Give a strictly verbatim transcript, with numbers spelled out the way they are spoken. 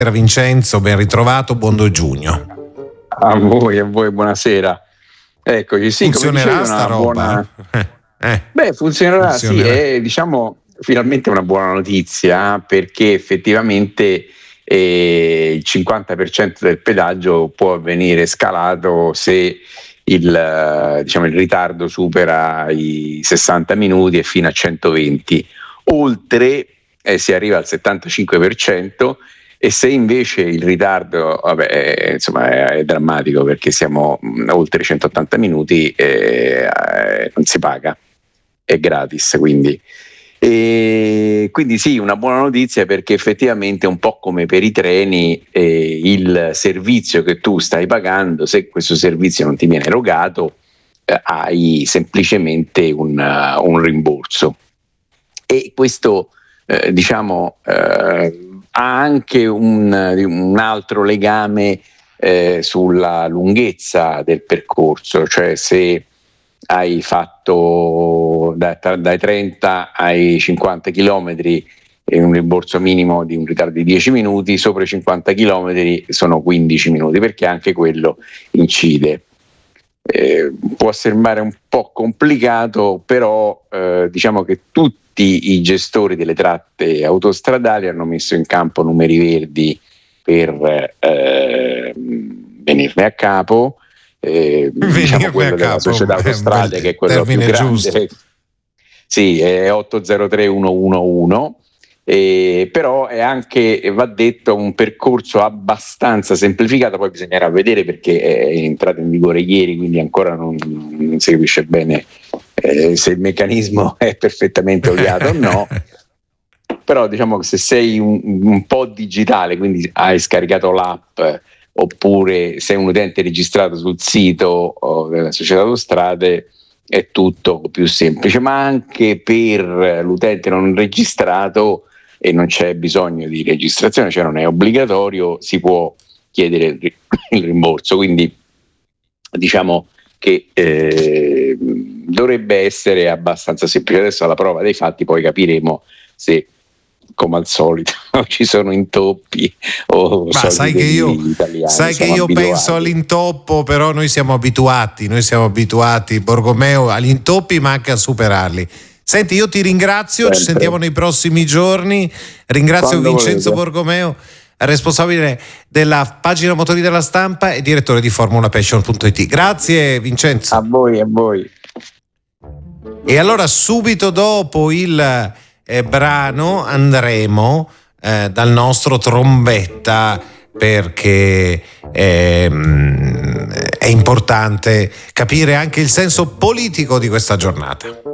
Vincenzo, ben ritrovato, buon due giugno. A voi, a voi, buonasera. Eccoci, sì, funzionerà come sta roba? Buona... Eh, eh. Beh, funzionerà, funzionerà. sì, è diciamo finalmente una buona notizia, perché effettivamente eh, il cinquanta per cento del pedaggio può venire scalato se il, diciamo, il ritardo supera i sessanta minuti e fino a centoventi. Oltre eh, si arriva al settantacinque per cento. E se invece il ritardo, vabbè, è, insomma, è, è drammatico, perché siamo mh, oltre centottanta minuti, e eh, non si paga, è gratis, quindi. E quindi sì, una buona notizia, perché effettivamente un po' come per i treni, eh, il servizio che tu stai pagando, se questo servizio non ti viene erogato, eh, hai semplicemente un, uh, un rimborso. E questo, eh, diciamo, eh, ha anche un, un altro legame eh, sulla lunghezza del percorso, cioè se hai fatto da, dai trenta ai cinquanta chilometri un rimborso minimo di un ritardo di dieci minuti, sopra i cinquanta chilometri sono quindici minuti, perché anche quello incide. Eh, può sembrare un po' complicato, però eh, diciamo che tutti i gestori delle tratte autostradali hanno messo in campo numeri verdi per eh, venirne a capo. Eh, diciamo quello della società autostrade, che è quello più grande, giusto. Sì, è otto zero tre uno uno uno. Eh, però è anche, va detto, un percorso abbastanza semplificato. Poi bisognerà vedere, perché è entrato in vigore ieri, quindi ancora non, non si capisce bene eh, se il meccanismo è perfettamente oliato o no. Però diciamo che se sei un, un po' digitale, quindi hai scaricato l'app, oppure sei un utente registrato sul sito della società autostrade, è tutto più semplice. Ma anche per l'utente non registrato, e non c'è bisogno di registrazione, cioè non è obbligatorio, si può chiedere il rimborso. Quindi diciamo che eh, dovrebbe essere abbastanza semplice. Adesso alla prova dei fatti poi capiremo se, come al solito, ci sono intoppi o ma sai che io, sai che io penso all'intoppo, però noi siamo abituati, noi siamo abituati, Borgomeo, agli intoppi, ma anche a superarli. Senti, io ti ringrazio, sempre. Ci sentiamo nei prossimi giorni. Ringrazio Quando Vincenzo volete. Borgomeo, responsabile della pagina motori della Stampa e direttore di formula passion punto it. Grazie Vincenzo. A voi, a voi. E allora subito dopo il eh, brano andremo eh, dal nostro trombetta, perché eh, è importante capire anche il senso politico di questa giornata.